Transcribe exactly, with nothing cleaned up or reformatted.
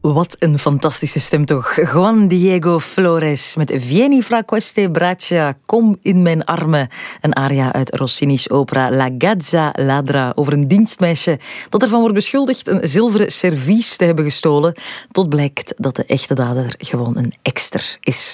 Wat een fantastische stem toch. Juan Diego Flores met Vieni fra queste braccia, kom in mijn armen. Een aria uit Rossini's opera La Gazza Ladra over een dienstmeisje dat ervan wordt beschuldigd een zilveren servies te hebben gestolen, tot blijkt dat de echte dader gewoon een ekster is.